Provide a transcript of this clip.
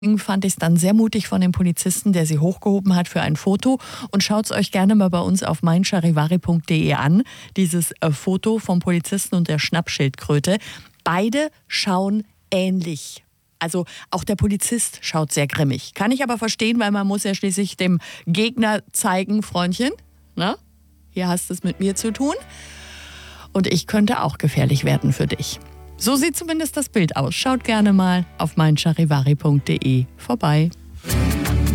Fand ich es dann sehr mutig von dem Polizisten, der sie hochgehoben hat für ein Foto. Und schaut es euch gerne mal bei uns auf meincharivari.de an, dieses Foto vom Polizisten und der Schnappschildkröte. Beide schauen ähnlich. Also auch der Polizist schaut sehr grimmig. Kann ich aber verstehen, weil man muss ja schließlich dem Gegner zeigen, Freundchen, na, hier hast du es mit mir zu tun. Und ich könnte auch gefährlich werden für dich. So sieht zumindest das Bild aus. Schaut gerne mal auf meincharivari.de vorbei.